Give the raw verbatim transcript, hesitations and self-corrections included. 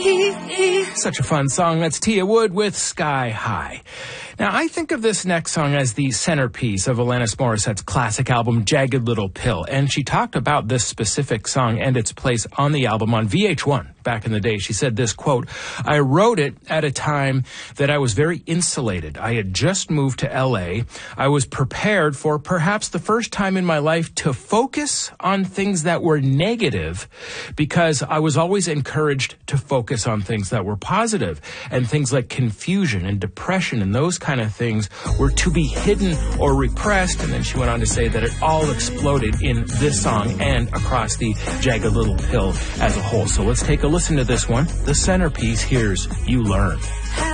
Such a fun song. That's Tia Wood with Sky High. Now, I think of this next song as the centerpiece of Alanis Morissette's classic album, Jagged Little Pill. And she talked about this specific song and its place on the album on V H one back in the day. She said this, quote, "I wrote it at a time that I was very insulated. I had just moved to L A. I was prepared for perhaps the first time in my life to focus on things that were negative because I was always encouraged to focus on things that were positive, and things like confusion and depression and those kind of things were to be hidden or repressed." And then she went on to say that it all exploded in this song and across the Jagged Little Pill as a whole. So let's take a listen to this one. The centerpiece, here's You Learn.